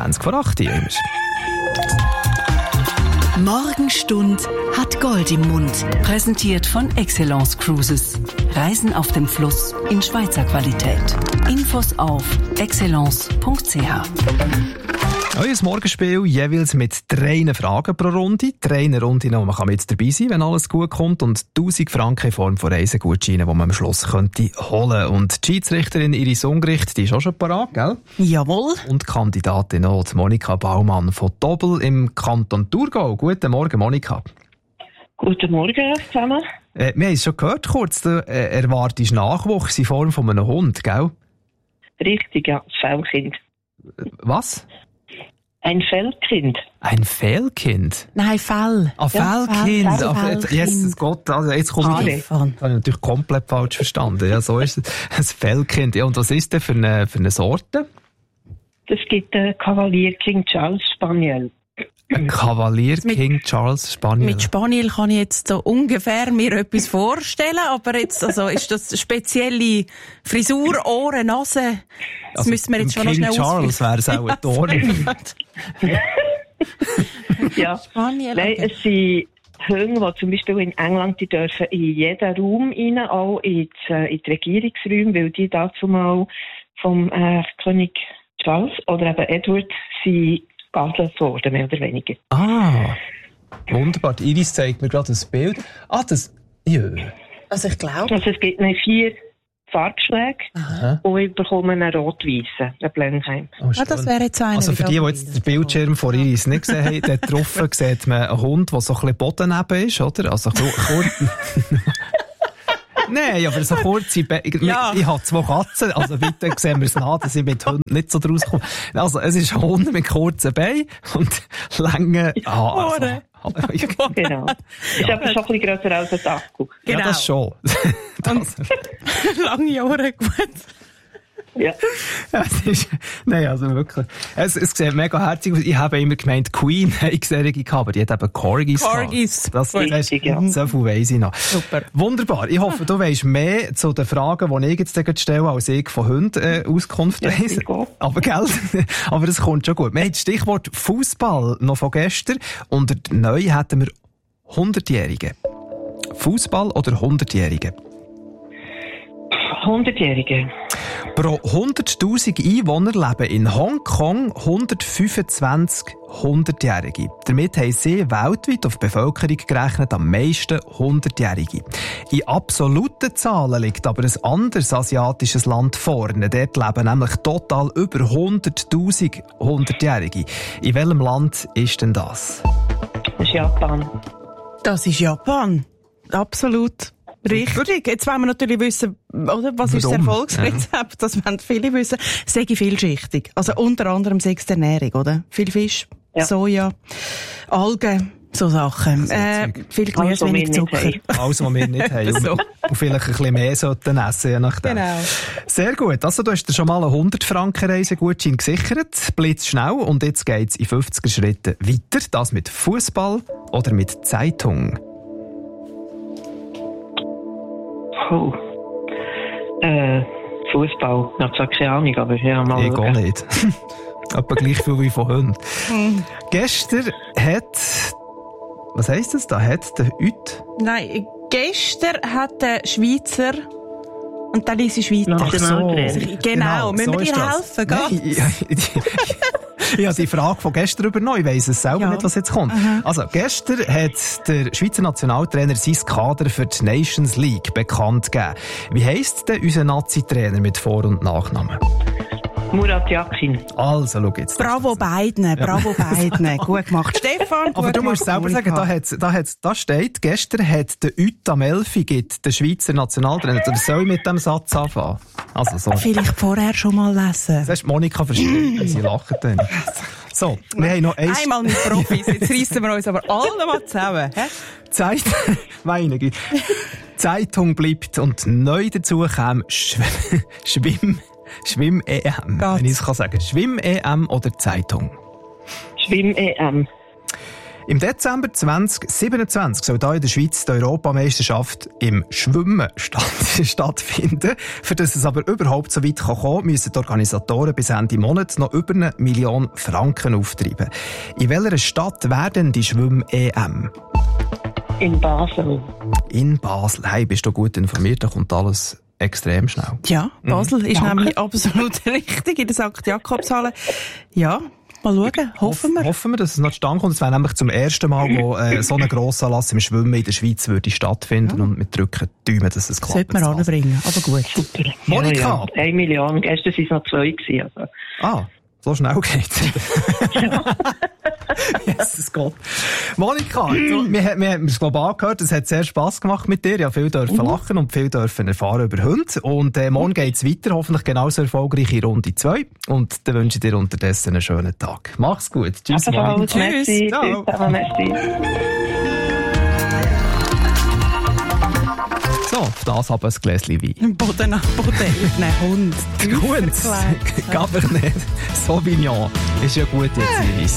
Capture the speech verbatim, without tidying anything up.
zwanzig vor acht Uhr. Morgenstund hat Gold im Mund. Präsentiert von Excellence Cruises. Reisen auf dem Fluss in Schweizer Qualität. Infos auf excellence punkt c h. Euer Morgenspiel jeweils mit drei Fragen pro Runde. Drei Runden, wo man mit dabei sein kann, wenn alles gut kommt. Und tausend Franken in Form von Reisegutscheinen, die man am Schluss könnte holen. Und die Schiedsrichterin Iris Ungericht, die ist auch schon parat, gell? Jawohl. Und die Kandidatin auch, die Monika Baumann von Dobel im Kanton Thurgau. Guten Morgen, Monika. Guten Morgen zusammen. Äh, wir haben es schon gehört, kurz, du äh, erwartest Nachwuchs in Form von einem Hund, gell? Richtig, ja, das Fellkind. Was? Ein Fellkind. Ein Fehlkind? Nein, Fell. Ah, Fehlkind. Fell, Ah, Fellkind. Jesus Gott, also jetzt komme ich. Das habe ich natürlich komplett falsch verstanden. Ja, so ist es. Ein Fehlkind. Ja, und was ist denn für eine, für eine Sorte? Das gibt einen Kavalier King Charles Spaniel. Ein Kavalier King Charles Spaniel. Mit Spaniel kann ich jetzt so ungefähr mir etwas vorstellen, aber jetzt, also, ist das spezielle Frisur, Ohren, Nase? Das also müssen wir jetzt schon noch King schnell Charles wäre es auch ein Tor. Ja, Spaniel, nein, okay. es sind Hunde, die zum Beispiel in England, die dürfen in jeden Raum rein, auch in die, in die Regierungsräume, weil die dazu mal vom äh, König Charles oder eben Edward sind geadelt worden, mehr oder weniger. Ah, wunderbar. Die Iris zeigt mir gerade ein Bild. Ah, das... Jö. Also ich glaube... Also es gibt noch vier Farbschläge Aha. und ich bekomme einen rot-weißen, einen Blenheim. Oh, Ah, das wäre jetzt einer. also für die, die jetzt den Bildschirm von Iris nicht gesehen haben, dort drauf sieht man einen Hund, der so ein bisschen bodenneben ist, oder? Also kurz... Nein, aber so kurze Be- Ja. Ich, ich habe zwei Katzen, also bitte sehen wir es nach, dass ich mit Hunden nicht so draus komme. Also es ist ein Hund mit kurzen Beinen und langen Haaren. Also, Genau. Ist aber schon ein bisschen grösser als ein Akku. ja, das schon. Das, lange Ohren, gut. Ja. ja, es ist, nein, also wirklich. Es, es sieht mega herzig aus. Ich habe immer gemeint, Queen hätte Serie gehabt, aber die hat eben Corgis gehabt. Corgis. Das, das ist, Richtig, ja. so viel weiss ich noch. Super. Wunderbar. Ich hoffe, du weisst mehr zu den Fragen, die ich jetzt gleich stelle, als ich von Hunden äh, Auskunft Ja, weiss. ich auch. Aber gell? Aber es kommt schon gut. Wir haben das Stichwort Fußball noch von gestern und neu hätten wir hundertjährige. Fußball oder hundertjährige? hundertjährige. Pro hunderttausend Einwohner leben in Hongkong hundertfünfundzwanzig hundertjährige. Damit haben sie weltweit auf die Bevölkerung gerechnet am meisten hundertjährige. In absoluten Zahlen liegt aber ein anderes asiatisches Land vorne. Dort leben nämlich total über hunderttausend hundertjährige. In welchem Land ist denn das? Das ist Japan. Das ist Japan. Absolut. Richtig. Jetzt wollen wir natürlich wissen, oder, was ist das Warum? Erfolgsrezept? Ja. Das wollen viele wissen. Sei vielschichtig. Also unter anderem sei es die Ernährung, oder? Viel Fisch, Ja. Soja, Algen, so Sachen. Äh, viel Gemüse, Also, wenig wir Zucker. nicht Alles, was wir nicht haben. So. Und, und vielleicht ein bisschen mehr sollten essen, je nachdem. Genau. Sehr gut. Also, du hast dir schon mal einen hundert Franken Reisegutschein gesichert. Blitzschnell. Und jetzt geht's in fünfziger Schritten weiter. Das mit Fußball oder mit Zeitung? Oh. Äh, Fußball. Ich habe zwar keine Ahnung, aber ja, mal Ich schauen. auch nicht. Aber gleich viel wie von Hunden. Hm. Gestern hat... Was heisst das? Da hat der Hüt... Nein, gestern hat der Schweizer und dann lese ich weiter. Nationaltrainer. Genau, müssen wir ist dir das. helfen, Nein, ich, ich habe die Frage von gestern übernommen. Ich weiss es selber Ja. nicht, was jetzt kommt. Aha. Also, gestern hat der Schweizer Nationaltrainer sein Kader für die Nations League bekannt gegeben. Wie heisst denn unser Nazi-Trainer mit Vor- und Nachnamen? Murat Yakin. Also, schau jetzt. Bravo beiden, bravo beiden. Gut gemacht, Stefan. Aber gut du musst gemacht, selber sagen, da, Monika. hat's, da, hat's, da steht, gestern hat der Uta Melfi, gibt, der Schweizer Nationaltrainer, der soll mit dem Satz anfangen. Also so. Vielleicht vorher schon mal lesen. Das ist Monika versteht, sie lachen dann. So, wir haben noch eins. Einmal mit Profis, jetzt reissen wir uns aber alle mal zusammen. Hä? Zeit, meine Güte. Zeitung bleibt und neu dazu kam Schw Schwimm, Schwimm-E M. Gott. Wenn ich es kann sagen. Schwimm-E M oder Zeitung? Schwimm-E M. Im Dezember zwanzig siebenundzwanzig soll hier in der Schweiz die Europameisterschaft im Schwimmen statt, stattfinden. Für das es aber überhaupt so weit kommen kann, müssen die Organisatoren bis Ende Monat noch über eine Million Franken auftreiben. In welcher Stadt werden die Schwimm-E M? In Basel. In Basel. Hey, bist du gut informiert? Da kommt alles extrem schnell. Ja, Basel ist Danke. nämlich absolut richtig in der Sankt Jakobshalle. Ja, mal schauen, hoffen wir. Hoffen wir, dass es noch zustande kommt. Es wäre nämlich zum ersten Mal, wo äh, so ein Grossanlass im Schwimmen in der Schweiz würde stattfinden. Ja. Und wir drücken die Daumen, dass es klappt. Sollte man anbringen, aber gut. Super. Monika. Ja, ja. Eine Million. Gestern waren es noch zwei gewesen, also. Ah, so schnell geht's. Ja. Jesus Gott. Monika, du, wir, wir haben es global gehört, es hat sehr Spass gemacht mit dir. Ja, viel dürfen mhm. lachen und viel dürfen erfahren über Hunde. Und äh, morgen geht's weiter, hoffentlich genauso erfolgreich in Runde zwei. Und dann wünsche ich dir unterdessen einen schönen Tag. Mach's gut. Tschüss, Monika. Tschüss. Merci. Ciao. Tschüss. Merci. So, auf das haben wir ein Gläschen Wein. Boden nach Boden, nein, Hund. Gut, Cabernet Sauvignon ist ja gut jetzt.